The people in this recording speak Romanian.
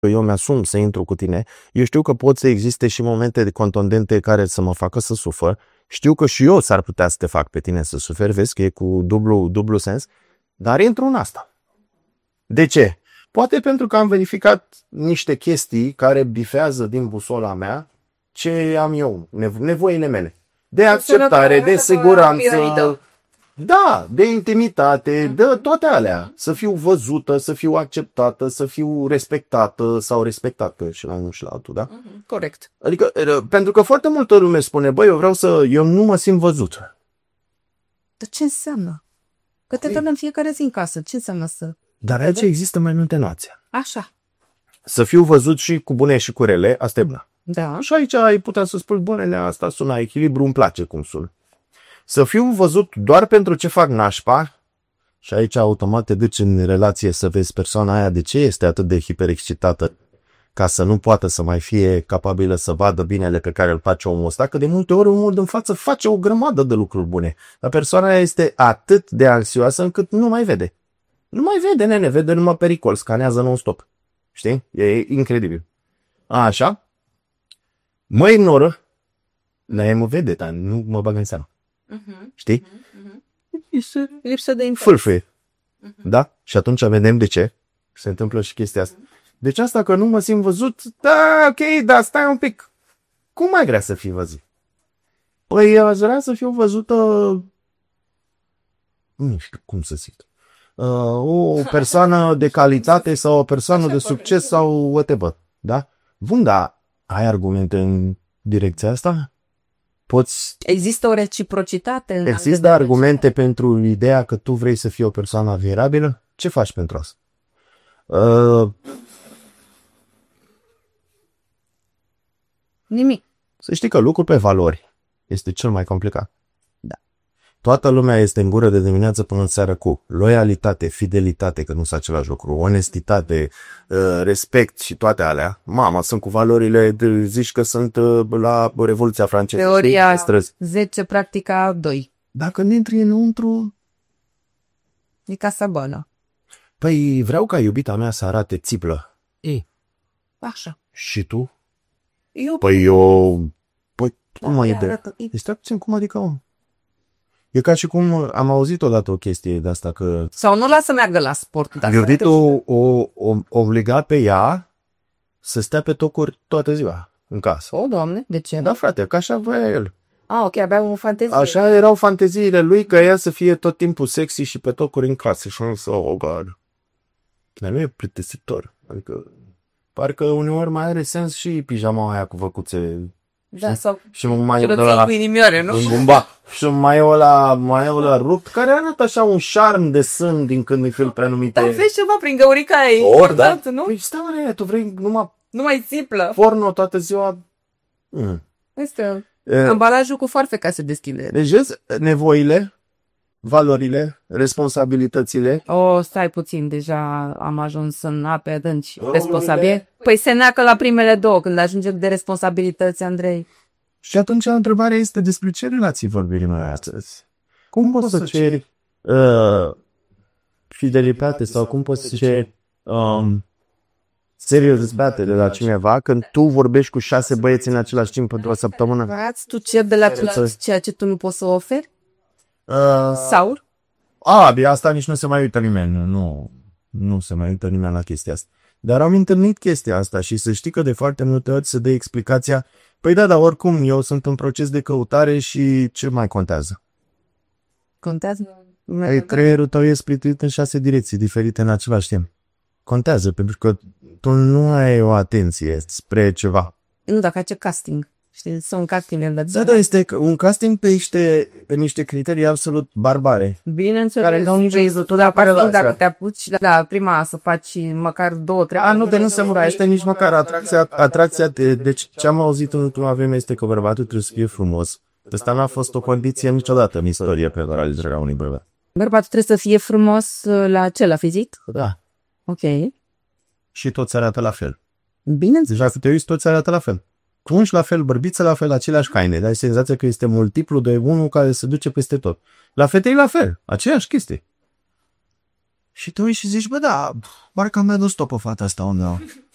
eu mi-asum să intru cu tine, eu știu că pot să existe și momente contundente care să mă facă să sufăr, știu că și eu s-ar putea să te fac pe tine să suferi, vezi că e cu dublu sens, dar intru în asta. De ce? Poate pentru că am verificat niște chestii care bifează din busola mea ce am eu, nevoile mele. De acceptare, de siguranță, da, de intimitate, de toate alea. Să fiu văzută, să fiu acceptată, să fiu respectată sau respectată și la unul și la altul, da? Corect. Adică, pentru că foarte multă lume spune, băi, eu nu mă simt văzut. Dar ce înseamnă? Că te dăm în fiecare zi în casă. Ce înseamnă să... Dar aici există mai multe nuanțe. Așa. Să fiu văzut și cu bune și cu rele, asta e bună. Da. Și aici ai putea să spui, bunele, asta sună echilibru, îmi place cum sună. Să fiu văzut doar pentru ce fac nașpa, și aici automat te duci în relație să vezi persoana aia de ce este atât de hiperexcitată, ca să nu poată să mai fie capabilă să vadă binele pe care îl face omul ăsta, că de multe ori omul din față face o grămadă de lucruri bune. Dar persoana aia este atât de anxioasă încât nu mai vede. Nu mai vede, nene, vede numai pericol, scanează non-stop. Știi? E incredibil. Așa. Mă ignoră, dar ea mă vede, dar nu mă bagă în seamă. Știi? Lipsă de interes. Fâlfâie. Da? Și atunci vedem de ce se întâmplă și chestia asta. Deci asta că nu mă simt văzut, da, ok, dar stai un pic. Cum mai vrea să fii văzut? Păi aș vrea să fiu văzută, nu știu cum să zic, o persoană de calitate sau o persoană de succes sau whatever. Da? Bun, dar ai argumente în direcția asta? Există o reciprocitate? Există argumente pentru ideea că tu vrei să fii o persoană admirabilă? Ce faci pentru asta? Nimic. Să știi că lucrul pe valori este cel mai complicat. Da. Toată lumea este în gură de dimineață până în seară cu loialitate, fidelitate, că nu sunt același lucru, onestitate, respect și toate alea. Mama, sunt cu valorile, zici că sunt la Revoluția Franceză. Teoria 10, practica 2. Dacă ne intri înăuntru... E casa bună. Păi vreau ca iubita mea să arate țiplă. Așa. Și tu? Eu... Păi cum mai e de... Este puțin cum adică, om? E ca și cum am auzit odată o chestie de asta că... Sau nu lasă să meargă la sport. o obliga pe ea să stea pe tocuri toată ziua în casă. O, Doamne, de ce? Da, frate, că așa voia el. Ok, avea o fantezie. Așa erau fanteziile lui, că ea să fie tot timpul sexy și pe tocuri în casă. Și am zis, oh, God. Dar nu e plictisitor. Adică, parcă uneori mai are sens și pijama aia cu văcuțe. Da, sau și mai cu inimioare, nu? Și mai e ăla rupt, care arată așa un șarm de sân din când îi fil pe anumite... Dar vezi ceva prin găurica aia, ori, da? Nu? Păi stai, mă, tu vrei Nu mai țiplă. porno toată ziua? Este ambalajul cu foarfeca se deschide. Deci vezi, nevoile, valorile, responsabilitățile... Stai puțin, deja am ajuns în ape adânci. Responsabil? Păi se neacă la primele două, când ajungem de responsabilități, Andrei. Și atunci întrebarea este despre ce relații vorbim noi astăzi? Cum poți să ceri fidelitate sau cum poți să ceri serioztate de la cineva când tu vorbești cu 6 băieți în același timp pentru o săptămână? Tu ceri de la toți ceea ce tu nu poți să oferi? Sau? Asta nici nu se mai uită nimeni. Nu se mai uită nimeni la chestia asta. Dar am întâlnit chestia asta și să știi că de foarte multe ori se dă explicația, păi da, dar oricum eu sunt în proces de căutare și ce mai contează? Contează? Creierul tău e splituit în 6 direcții diferite în același timp. Contează, pentru că tu nu ai o atenție spre ceva. Nu, dacă ai ce casting. Știi, sunt casting. Da, este un casting pe niște criterii absolut barbare. Bineînțeles. Care nu nici tu dacă te apuci la prima să faci măcar 2-3... Nu, de nu se murăște nici măcar atracția. Deci ce am auzit în ultima vreme este că bărbatul trebuie să fie frumos. Asta n-a fost o condiție niciodată în istorie pe alegerea unui bărbat. Bărbatul trebuie să fie frumos la ce? La fizic? Da. Ok. Și toți arată la fel. Bineînțeles. Deci dacă te uiți, toți arată la fel. Tunși la fel, bărbiță la fel, aceleași haine. Dar ai senzația că este multiplu de unul care se duce peste tot. La fetei la fel, aceeași chestie. Și te uiți și zici, bă, da, parcă mi-a dus-o pe fata asta, omul.